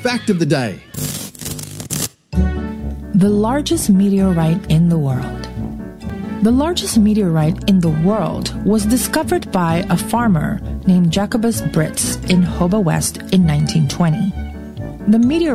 fact of the day. The largest meteorite in the world. The largest meteorite in the world was discovered by a farmer named Jacobus Britz in Hoba West in 1920. The meteorite